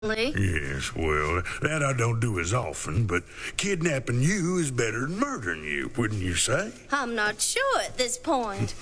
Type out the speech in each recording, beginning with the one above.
Yes, well, that I don't do as often, but kidnapping you is better than murdering you, wouldn't you say? I'm not sure at this point.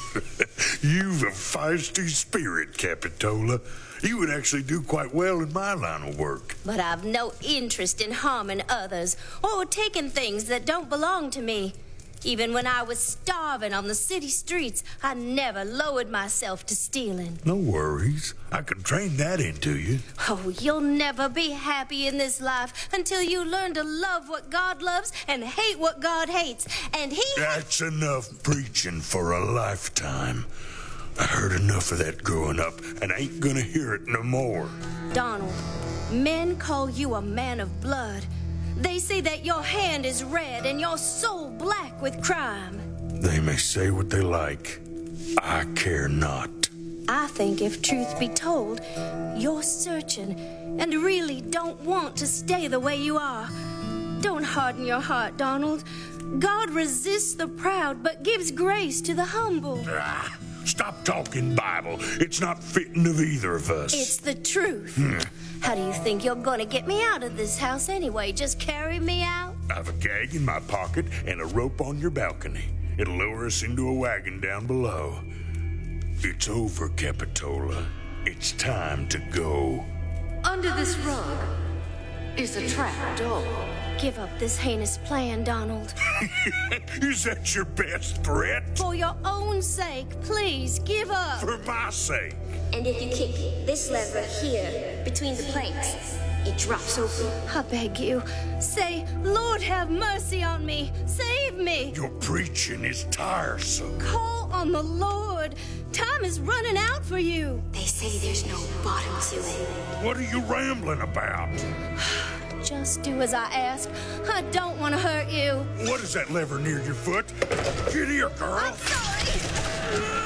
You've a feisty spirit, Capitola. You would actually do quite well in my line of work. But I've no interest in harming others or taking things that don't belong to me. Even when I was starving on the city streets, I never lowered myself to stealing. No worries. I can train that into you. Oh, you'll never be happy in this life until you learn to love what God loves and hate what God hates. And That's enough preaching for a lifetime. I heard enough of that growing up, and I ain't gonna hear it no more. Donald, men call you a man of blood. They say that your hand is red and your soul black with crime. They may say what they like. I care not. I think if truth be told, you're searching and really don't want to stay the way you are. Don't harden your heart, Donald. God resists the proud but gives grace to the humble. Stop talking Bible. It's not fitting of either of us. It's the truth. How do you think you're gonna get me out of this house anyway? Just carry me out? I've a gag in my pocket and a rope on your balcony. It'll lower us into a wagon down below. It's over, Capitola. It's time to go. Under this rug is a trap door. Give up this heinous plan, Donald. Is that your best threat? For your own sake, please give up. For my sake. And if you kick this lever here, between the planks, it drops open. I beg you, say, Lord, have mercy on me. Save me. Your preaching is tiresome. Call on the Lord. Time is running out for you. They say there's no bottom to it. What are you rambling about? Just do as I ask. I don't want to hurt you. What is that lever near your foot? Get here, girl. I'm sorry.